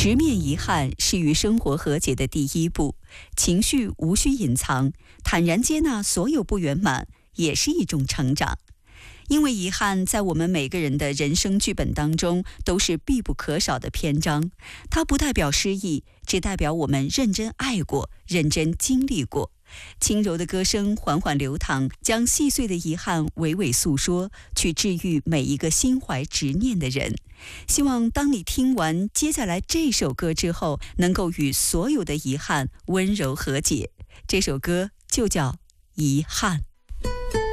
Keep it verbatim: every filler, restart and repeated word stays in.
直面遗憾是与生活和解的第一步，情绪无需隐藏，坦然接纳所有不圆满，也是一种成长。因为遗憾在我们每个人的人生剧本当中都是必不可少的篇章，它不代表失意，只代表我们认真爱过，认真经历过。轻柔的歌声缓缓流淌，将细碎的遗憾娓娓诉说，去治愈每一个心怀执念的人。希望当你听完接下来这首歌之后，能够与所有的遗憾温柔和解。这首歌就叫《遗憾》。